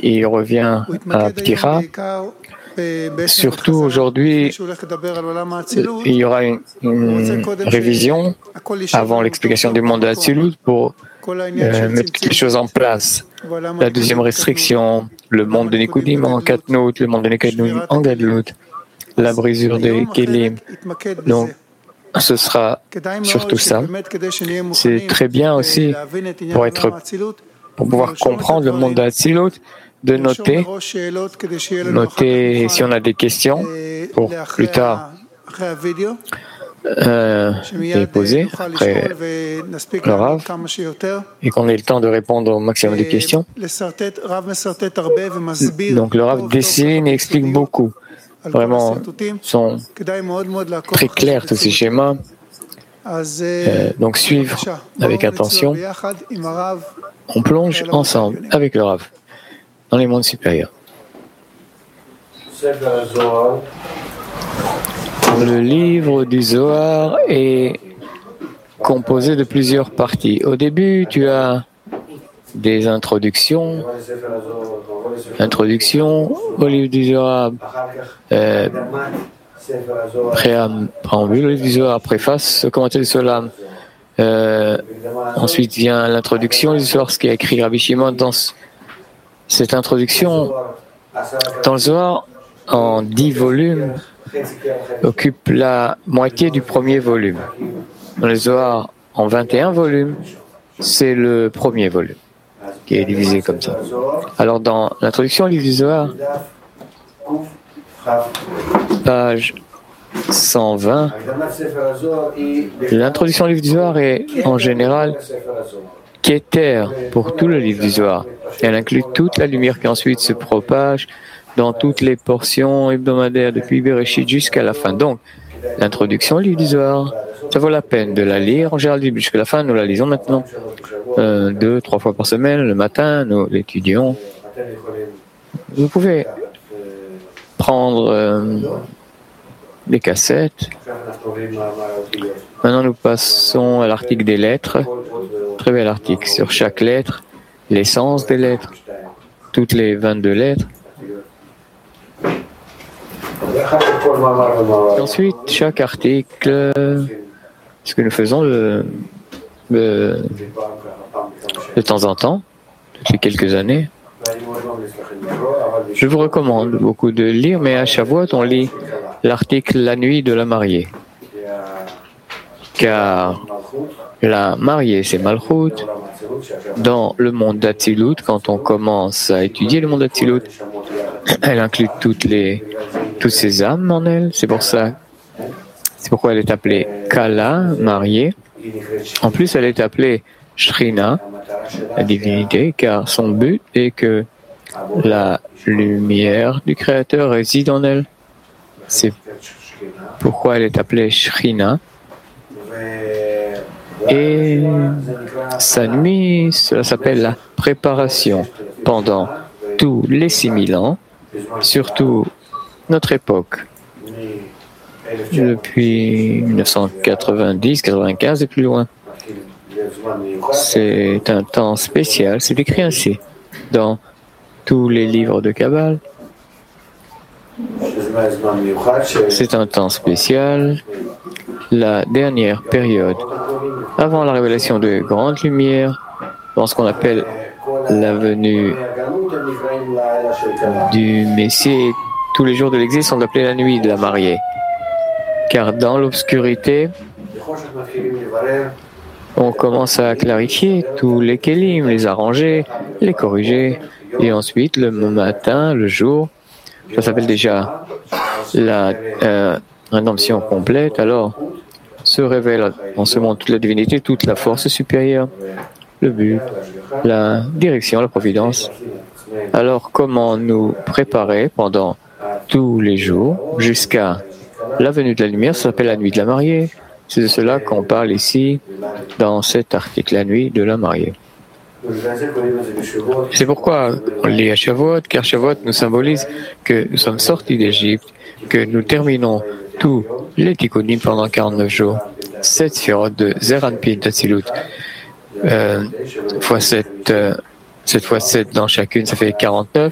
il revient à Ptira. Surtout aujourd'hui, il y aura une révision avant l'explication du monde de Hatzilut pour mettre toutes les choses en place. La deuxième restriction, le monde de Nikudim en Katnout, le monde de Nikudim en Gadlut, la brisure des Kélim. Donc, ce sera surtout ça. C'est très bien aussi pour pouvoir comprendre le monde de Hatzilut, de noter si on a des questions pour plus tard les poser après le Rav et qu'on ait le temps de répondre au maximum de questions. Donc le Rav dessine et explique beaucoup. Vraiment, sont très clairs tous ces schémas. Donc suivre avec attention. On plonge ensemble avec le Rav dans les mondes supérieurs. Le livre du Zohar est composé de plusieurs parties. Au début, tu as des introductions au livre du Zohar, préambule, le livre du Zohar, préface, commentaire du Solam. Ensuite vient l'introduction du Zohar, ce qui a écrit Rabbi Shimon dans cette introduction. Dans le Zohar, en 10 volumes, occupe la moitié du premier volume. Dans le Zohar, en 21 volumes, c'est le premier volume qui est divisé comme ça. Alors, dans l'introduction au livre du Zohar, page 120, l'introduction au livre du Zohar est en général Keter pour tout le livre du Zohar. Elle inclut toute la lumière qui ensuite se propage dans toutes les portions hebdomadaires depuis Bereshit jusqu'à la fin. Donc, l'introduction au livre du Zohar, ça vaut la peine de la lire. En général, jusqu'à la fin, nous la lisons maintenant 2-3 fois par semaine, le matin, nous l'étudions. Vous pouvez prendre des cassettes. Maintenant, nous passons à l'article des lettres. Très bel article sur chaque lettre, l'essence des lettres, toutes les 22 lettres. Et ensuite, chaque article, ce que nous faisons de temps en temps, depuis quelques années. Je vous recommande beaucoup de lire, mais à Shavuot, on lit l'article La nuit de la mariée. Car la mariée, c'est Malchut. Dans le monde d'Hatzilut, quand on commence à étudier le monde d'Hatzilut, elle inclut toutes ces âmes en elle. C'est pourquoi elle est appelée Kala, mariée. En plus, elle est appelée Shrina, la divinité, car son but est que la lumière du Créateur réside en elle. C'est pourquoi elle est appelée Shrina. Et sa nuit, cela s'appelle la préparation pendant tous les 6000 ans, surtout notre époque, depuis 1990, 95 et plus loin. C'est un temps spécial, c'est écrit ainsi dans tous les livres de Kabbale. C'est un temps spécial, la dernière période avant la révélation de grandes lumières, dans ce qu'on appelle la venue du Messie. Tous les jours de l'exil sont appelés la nuit de la mariée, car dans l'obscurité, on commence à clarifier tous les kélim, les arranger, les corriger, et ensuite le matin, le jour, ça s'appelle déjà la rédemption complète. Alors se révèle en ce monde toute la divinité, toute la force supérieure, le but, la direction, la providence. Alors comment nous préparer pendant tous les jours jusqu'à la venue de la lumière? Ça s'appelle la nuit de la mariée. C'est de cela qu'on parle ici dans cet article, la nuit de la mariée. C'est pourquoi on lit à Shavuot, car Shavuot nous symbolise que nous sommes sortis d'Égypte, que nous terminons tous les tikkunim pendant 49 jours. 7 sphirotes de Zeir Anpin d'Hatzilut, fois 7 dans chacune, ça fait 49.